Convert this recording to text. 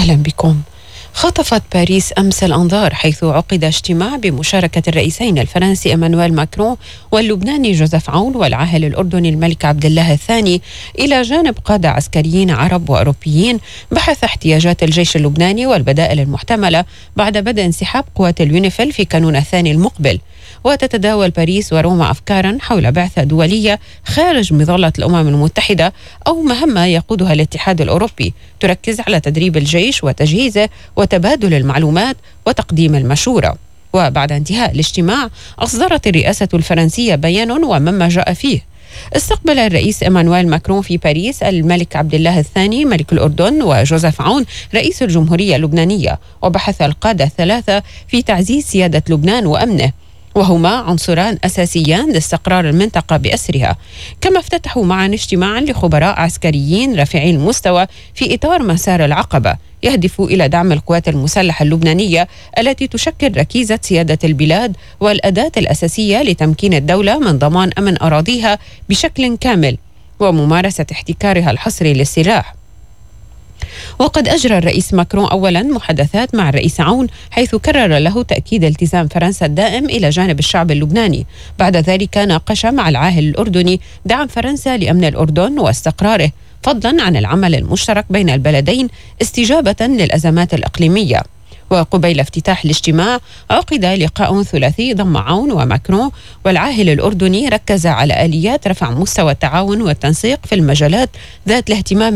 أهلا بكم. خطفت باريس أمس الأنظار حيث عقد اجتماع بمشاركة الرئيسين الفرنسي إيمانويل ماكرون واللبناني جوزيف عون والعاهل الأردني الملك عبد الله الثاني، إلى جانب قادة عسكريين عرب وأوروبيين، بحث احتياجات الجيش اللبناني والبدائل المحتملة بعد بدء انسحاب قوات اليونيفيل في كانون الثاني المقبل. وتتداول باريس وروما أفكارا حول بعثة دولية خارج مظلة الأمم المتحدة أو مهمة يقودها الاتحاد الأوروبي تركز على تدريب الجيش وتجهيزه وتبادل المعلومات وتقديم المشورة. وبعد انتهاء الاجتماع أصدرت الرئاسة الفرنسية بيان ومما جاء فيه: استقبل الرئيس إيمانويل ماكرون في باريس الملك عبد الله الثاني ملك الأردن وجوزيف عون رئيس الجمهورية اللبنانية، وبحث القادة الثلاثة في تعزيز سيادة لبنان وأمنه، وهما عنصران أساسيان لاستقرار المنطقة بأسرها. كما افتتحوا معا اجتماعا لخبراء عسكريين رافعي المستوى في إطار مسار العقبة يهدف إلى دعم القوات المسلحة اللبنانية التي تشكل ركيزة سيادة البلاد والأداة الأساسية لتمكين الدولة من ضمان أمن أراضيها بشكل كامل وممارسة احتكارها الحصري للسلاح. وقد أجرى الرئيس ماكرون أولا محادثات مع الرئيس عون، حيث كرر له تأكيد التزام فرنسا الدائم إلى جانب الشعب اللبناني. بعد ذلك ناقش مع العاهل الأردني دعم فرنسا لأمن الأردن واستقراره، فضلا عن العمل المشترك بين البلدين استجابة للأزمات الإقليمية. وقبيل افتتاح الاجتماع عقد لقاء ثلاثي ضم عون وماكرون والعاهل الأردني، ركز على آليات رفع مستوى التعاون والتنسيق في المجالات ذات الاهتمام